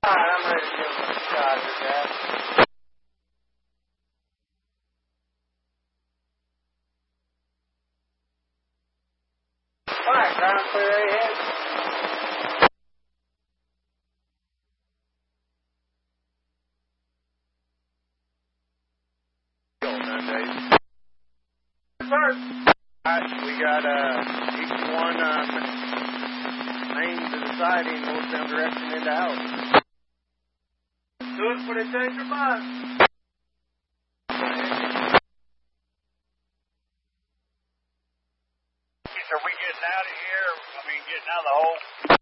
I'm ready to give him a shot at that. All right, ground clear ahead. First. All right, we got each one main to the side in northbound direction into house. Do it for the change your mind. Are we getting out of here? I mean, getting out of the hole?